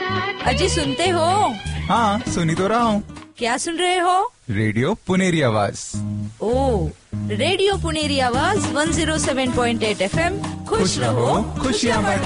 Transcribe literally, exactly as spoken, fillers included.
अजी सुनते हो? हाँ सुनी तो रहा हूँ। क्या सुन रहे हो? रेडियो पुनेरी आवाज। ओ, रेडियो पुनेरी आवाज one zero seven point eight F M. खुश रहो, खुशियाँ बांटो।